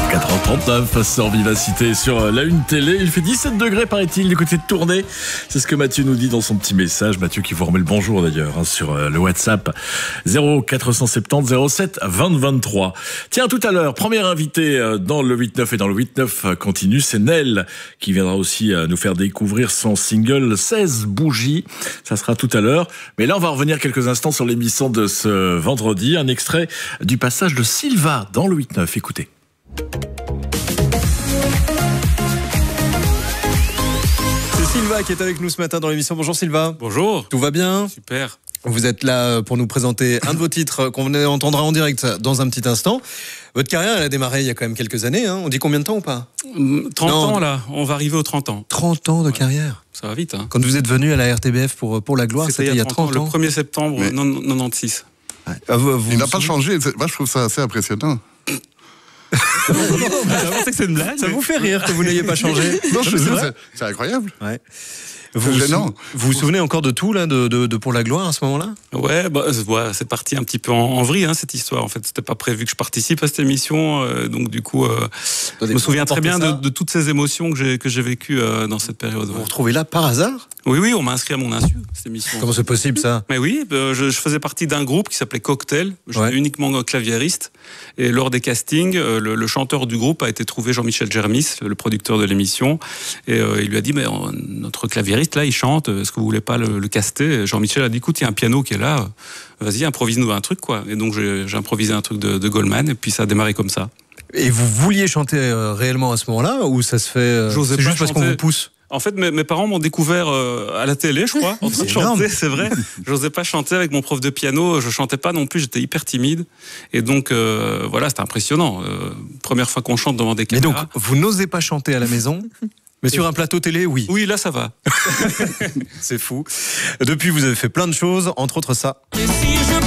4h39 sur Vivacité sur la Une Télé. Il fait 17 degrés, paraît-il, du côté de Tournai. C'est ce que Mathieu nous dit dans son petit message. Mathieu qui vous remet le bonjour d'ailleurs sur le WhatsApp 0470 07 20 23. Tiens, tout à l'heure, premier invité dans le 8-9 et dans le 8-9 continue, c'est Nel qui viendra aussi nous faire découvrir son single 16 bougies. Ça sera tout à l'heure. Mais là, on va revenir quelques instants sur l'émission de ce vendredi. Un extrait du passage de Sylva dans le 8-9. Écoutez. C'est Sylva qui est avec nous ce matin dans l'émission. Bonjour Sylva. Bonjour. Tout va bien ? Super. Vous êtes là pour nous présenter un de vos titres qu'on entendra en direct dans un petit instant. Votre carrière, elle a démarré il y a quand même quelques années. Hein. On dit combien de temps ou pas ? 30 ans là, on va arriver aux 30 ans. 30 ans de carrière. Ça va vite. Hein. Quand vous êtes venu à la RTBF pour la gloire, c'était il y a 30 ans. Le 1er septembre 96. Ouais. Il n'a pas changé. Moi, je trouve ça assez impressionnant. Je pensais que c'est une blague. Ça vous fait rire que vous n'ayez pas changé ? Non, c'est incroyable. Ouais. C'est gênant. Vous vous souvenez encore de tout là, de Pour la gloire à ce moment-là ? Ouais, c'est parti un petit peu en vrille cette histoire. En fait, c'était pas prévu que je participe à cette émission, donc du coup, je me souviens très bien de toutes ces émotions que j'ai vécues dans cette période. Vous vous retrouvez là par hasard ? Oui, on m'a inscrit à mon insu cette émission. Comment c'est possible ça ? Mais oui, je faisais partie d'un groupe qui s'appelait Cocktail. J'étais uniquement claviériste. Et lors des castings, le chanteur du groupe a été trouvé Jean-Michel Germis, le producteur de l'émission. Et il lui a dit, mais notre claviériste là, il chante. Est-ce que vous voulez pas le caster ? Jean-Michel a dit, écoute, il y a un piano qui est là. Vas-y, improvise-nous un truc, quoi. Et donc j'ai improvisé un truc de Goldman. Et puis ça a démarré comme ça. Et vous vouliez chanter réellement à ce moment-là, ou ça se fait c'est juste parce qu'on vous pousse ? En fait, mes parents m'ont découvert à la télé, je crois, en train de chanter, c'est vrai. J'osais pas chanter avec mon prof de piano, je chantais pas non plus, j'étais hyper timide. Et donc, voilà, c'était impressionnant. Première fois qu'on chante devant des caméras. Mais donc, vous n'osez pas chanter à la maison ? Mais sur un plateau télé, oui. Oui, là, ça va. C'est fou. Depuis, vous avez fait plein de choses, entre autres ça. Et si je